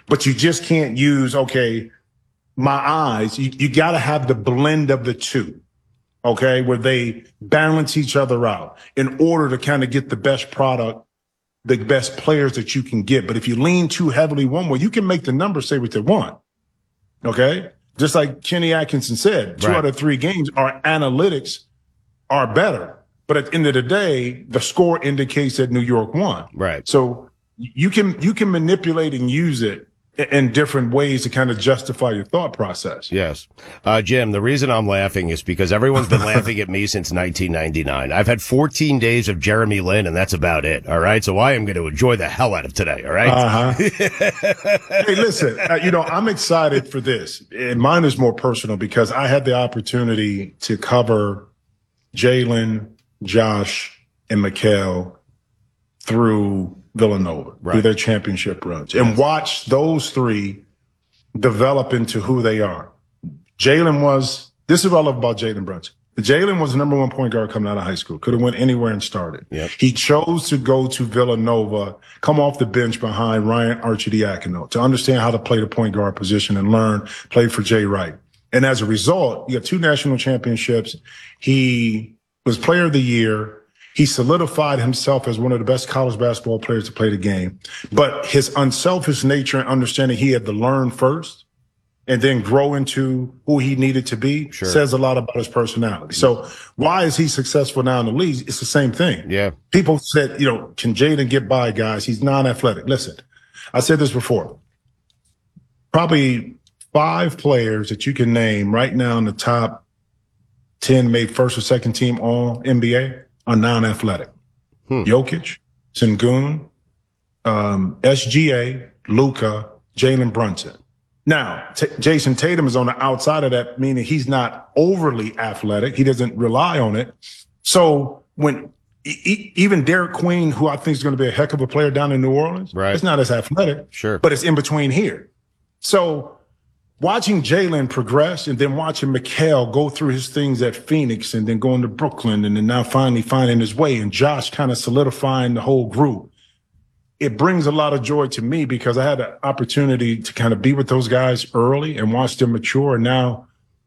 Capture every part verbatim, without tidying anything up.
but you just can't use, okay, my eyes. You, you got to have the blend of the two, okay, where they balance each other out in order to kind of get the best product, the best players that you can get. But if you lean too heavily one way, you can make the numbers say what they want, okay? Just like Kenny Atkinson said, two right. out of three games, our analytics are better. But at the end of the day, the score indicates that New York won. Right. So you can you can manipulate and use it in different ways to kind of justify your thought process. Yes. Uh, Jim, the reason I'm laughing is because everyone's been laughing at me since nineteen ninety-nine. I've had fourteen days of Jeremy Lin, and that's about it. All right. So I am going to enjoy the hell out of today. All right. Uh-huh. Hey, listen, uh, you know, I'm excited for this. And mine is more personal because I had the opportunity to cover Jalen, Josh, and Mikal through Villanova, right. through their championship runs, and watch those three develop into who they are. Jalen was, this is what I love about Jalen Brunson. Jalen was the number one point guard coming out of high school. Could have went anywhere and started. Yep. He chose to go to Villanova, come off the bench behind Ryan Arcidiacono to understand how to play the point guard position and learn, play for Jay Wright. And as a result, you got two national championships. He was player of the year. He solidified himself as one of the best college basketball players to play the game. But his unselfish nature and understanding he had to learn first and then grow into who he needed to be sure. says a lot about his personality. So why is he successful now in the league? It's the same thing. Yeah. People said, you know, can Jaden get by guys? He's non-athletic. Listen, I said this before. Probably five players that you can name right now in the top ten, made first or second team all N B A are non-athletic. Hmm. Jokic, Sengun, um, S G A, Luka, Jalen Brunson. Now, T- Jason Tatum is on the outside of that, meaning he's not overly athletic. He doesn't rely on it. So when e- even Derek Queen, who I think is going to be a heck of a player down in New Orleans, right. it's not as athletic, sure, but it's in between here. So watching Jalen progress and then watching Mikal go through his things at Phoenix and then going to Brooklyn and then now finally finding his way and Josh kind of solidifying the whole group, it brings a lot of joy to me because I had an opportunity to kind of be with those guys early and watch them mature and now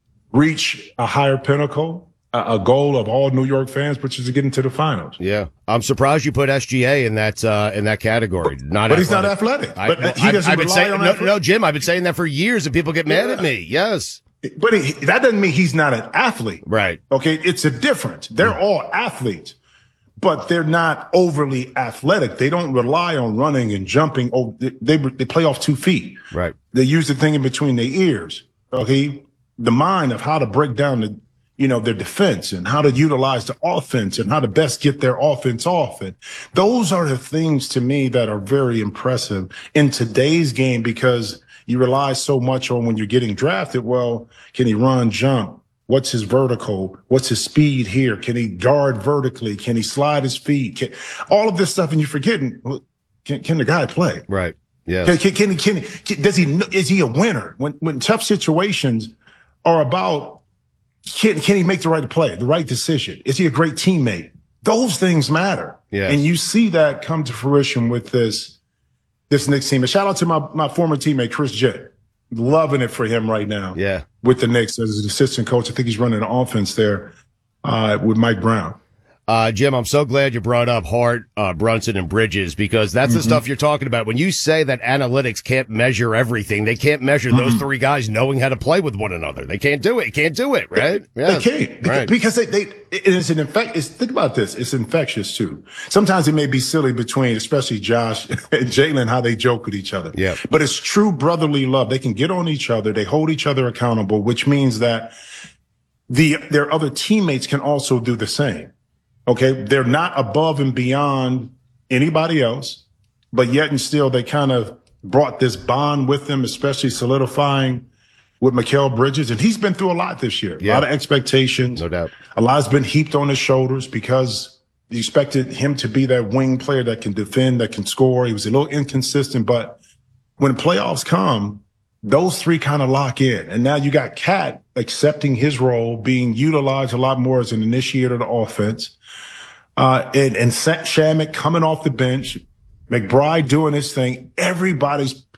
reach a higher pinnacle, a, a goal of all New York fans, which is to get into the finals. Yeah. I'm surprised you put S G A in that uh, in that category. Not but athletic. he's not athletic. I, but well, he doesn't I've been rely saying, on no, athletic. no, Jim, I've been saying that for years and people get mad yeah. at me. Yes. But he, that doesn't mean he's not an athlete. Right. Okay. It's a difference. They're mm. all athletes, but they're not overly athletic. They don't rely on running and jumping. Oh, they, they, they play off two feet. Right. They use the thing in between their ears. Okay. The mind of how to break down the, you know, their defense and how to utilize the offense and how to best get their offense off. And those are the things to me that are very impressive in today's game because you rely so much on when you're getting drafted. Well, can he run, jump? What's his vertical? What's his speed here? Can he guard vertically? Can he slide his feet? Can, all of this stuff, and you're forgetting, well, can, can the guy play? Right. Yeah. Can, can, can, can, can, does he, is he a winner? When, when tough situations are about, Can, can he make the right play, the right decision? Is he a great teammate? Those things matter. Yes. And you see that come to fruition with this, this Knicks team. And shout out to my, my former teammate, Chris Jett. Loving it for him right now. Yeah. With the Knicks as an assistant coach. I think he's running the offense there uh, with Mike Brown. Uh, Jim, I'm so glad you brought up Hart, uh, Brunson, and Bridges because that's mm-hmm. the stuff you're talking about. When you say that analytics can't measure everything, they can't measure mm-hmm. those three guys knowing how to play with one another. They can't do it. Can't do it, right? They, yeah. they can't. Right. Because they, they, it's an infect, it's, think about this. It's infectious too. Sometimes it may be silly between, especially Josh and Jalen, how they joke with each other. Yeah. But it's true brotherly love. They can get on each other. They hold each other accountable, which means that the, their other teammates can also do the same. Okay, they're not above and beyond anybody else, but yet and still they kind of brought this bond with them, especially solidifying with Mikal Bridges. And he's been through a lot this year, yeah. a lot of expectations. No doubt. A lot's been heaped on his shoulders because you expected him to be that wing player that can defend, that can score. He was a little inconsistent, but when playoffs come, those three kind of lock in. And now you got Cat accepting his role, being utilized a lot more as an initiator of the offense. Uh, and, and Shamet coming off the bench, McBride doing his thing. Everybody's